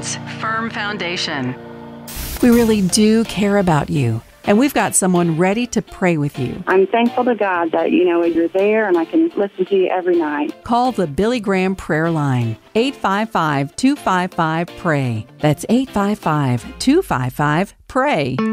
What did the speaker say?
Insurance, firm foundation. We really do care about you, and we've got someone ready to pray with you. I'm thankful to God that, you're there and I can listen to you every night. Call the Billy Graham Prayer Line, 855-255-PRAY. That's 855-255-PRAY.